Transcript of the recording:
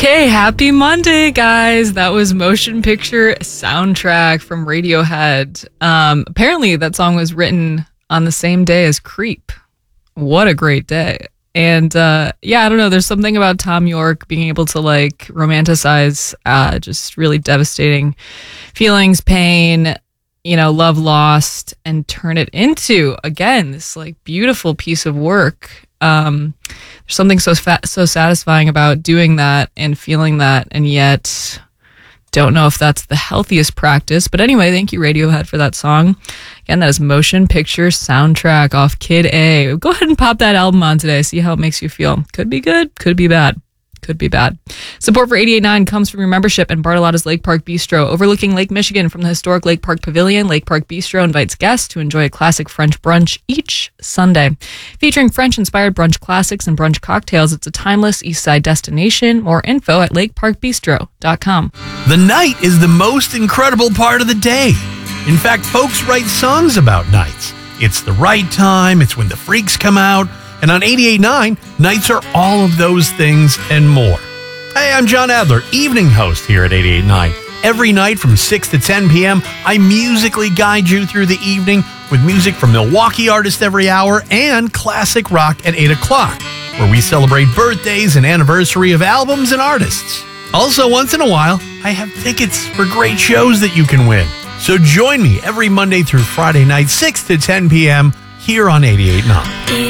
Okay, happy Monday, guys. That was Motion Picture Soundtrack from Radiohead. Apparently, that song was written on the same day as Creep. What a great day. And I don't know. There's something about Thom Yorke being able to romanticize just really devastating feelings, pain, love lost, and turn it into, again, this beautiful piece of work. There's something so satisfying about doing that and feeling that, and yet don't know if that's the healthiest practice. But anyway, thank you, Radiohead, for that song. Again, that is Motion Picture Soundtrack off Kid A. Go ahead and pop that album on today. See how it makes you feel. Could be good, could be bad. Could be bad. Support for 88.9 comes from your membership in Bartolotta's Lake Park Bistro, overlooking Lake Michigan from the historic Lake Park Pavilion. Lake Park Bistro invites guests to enjoy a classic French brunch each Sunday. Featuring French-inspired brunch classics and brunch cocktails, it's a timeless East Side destination. More info at lakeparkbistro.com. The night is the most incredible part of the day. In fact, folks write songs about nights. It's the right time. It's when the freaks come out. And on 88.9, nights are all of those things and more. Hey, I'm John Adler, evening host here at 88.9. Every night from 6 to 10 p.m., I musically guide you through the evening with music from Milwaukee artists every hour and classic rock at 8 o'clock, where we celebrate birthdays and anniversary of albums and artists. Also, once in a while, I have tickets for great shows that you can win. So join me every Monday through Friday night, 6 to 10 p.m., here on 88.9.